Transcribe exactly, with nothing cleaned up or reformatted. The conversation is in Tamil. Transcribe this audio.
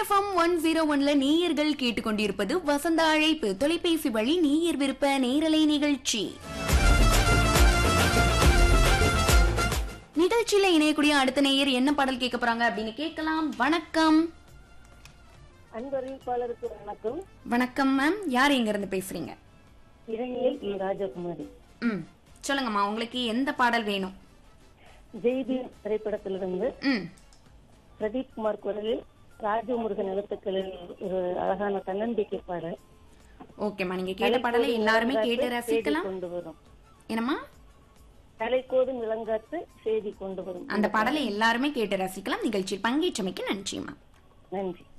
எஃப்எம் ஒன் ஜீரோ ஒன்ல நேயர்கள் கேட்டுக்கொண்டிருப்பது வசந்த அழைப்பு தொலைபேசி வழி நேயர் விருப்ப நேரலை நிகழ்ச்சி. நிகழ்ச்சியில இணையக்கூடிய அடுத்த நேயர் என்ன பாடல் கேட்க போறாங்க அப்படின்னு கேட்கலாம். வணக்கம். அன்பறிவிப்பாளருக்கு வணக்கம். வணக்கம் மேம், யார் எங்க இருந்து பேசுறீங்க? இளைஞர் இ ராஜகுமாரி. ம் சொல்லுங்கம்மா, உங்களுக்கு எந்த பாடல் வேணும்? ஜெய்பி திரைப்படத்திலிருந்து ம் பிரதீப் குமார் குரலில் ராஜு முருகன் எழுத்துக்களில் ஒரு அழகான தன்னம்பிக்கை பாடல். ஓகேம்மா, நீங்க கேட்ட பாடலை எல்லாருமே கேட்டு ரசிக்கலாம். கொண்டு வரும் என்னம்மா? தலைக்கோதும் இளங்காத்து செய்தி கொண்டு வரும். அந்த பாடலை எல்லாருமே கேட்டு ரசிக்கலாம். நிகழ்ச்சியில் பங்கேற்றமைக்கு நன்றிம்மா. நன்றி.